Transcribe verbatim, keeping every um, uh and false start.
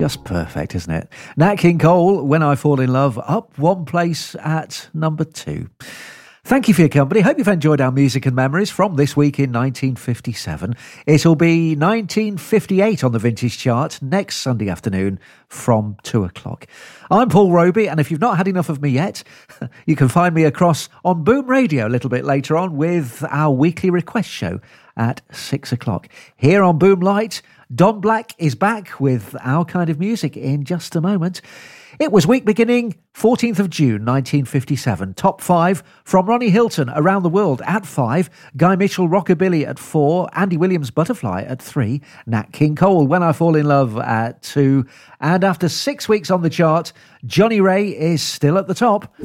Just perfect, isn't it? Nat King Cole, When I Fall in Love, up one place at number two. Thank you for your company. Hope you've enjoyed our music and memories from this week in nineteen fifty-seven. It'll be nineteen fifty-eight on the Vintage Chart next Sunday afternoon from two o'clock. I'm Paul Roby, and if you've not had enough of me yet, you can find me across on Boom Radio a little bit later on with our weekly request show at six o'clock. Here on Boom Light, Don Black is back with our kind of music in just a moment. It was week beginning fourteenth of June nineteen fifty-seven. Top five from Ronnie Hilton, Around the World at five, Guy Mitchell, Rockabilly at four, Andy Williams, Butterfly at three, Nat King Cole, When I Fall in Love at two, and after six weeks on the chart, Johnny Ray is still at the top.